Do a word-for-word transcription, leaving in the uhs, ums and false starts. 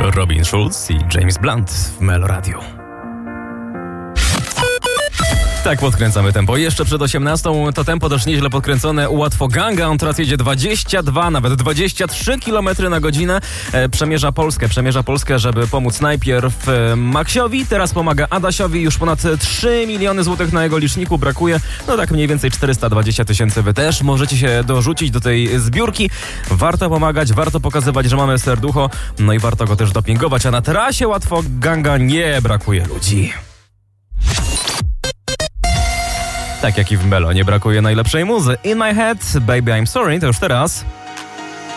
Robin Schulz i James Blunt w Melo Radio. Tak podkręcamy tempo. Jeszcze przed osiemnastą to tempo też nieźle podkręcone u Łatwoganga. On teraz jedzie dwadzieścia dwa, nawet dwadzieścia trzy kilometry na godzinę. E, przemierza Polskę, przemierza Polskę, żeby pomóc najpierw e, Maksiowi, teraz pomaga Adasiowi. Już ponad trzy miliony złotych na jego liczniku brakuje. No tak mniej więcej czterysta dwadzieścia tysięcy. Wy też możecie się dorzucić do tej zbiórki. Warto pomagać, warto pokazywać, że mamy serducho. No i warto go też dopingować. A na trasie Łatwoganga nie brakuje ludzi. Tak jak i w Melo nie brakuje najlepszej muzy. In My Head, Baby I'm Sorry, to już teraz.